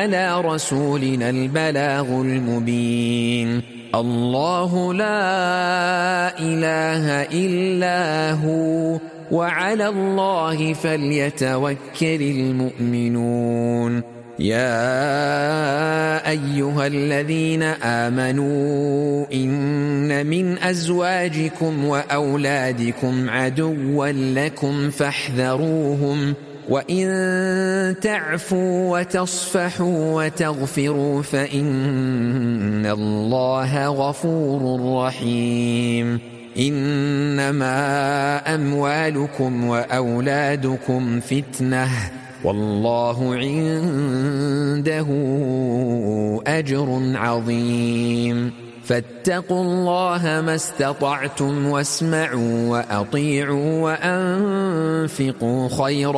على رسولنا البلاغ المبين. الله لا إله إلا هو وعلى الله فليتوكل المؤمنون. يا أيها الذين آمنوا إن من أزواجكم وأولادكم عدوا لكم فاحذروهم وإن تعفوا وتصفحوا وتغفروا فإن الله غفور رحيم. إنما أموالكم وأولادكم فتنة والله عنده أجر عظيم. فاتقوا الله ما استطعتم واسمعوا وأطيعوا وأنفقوا خيرا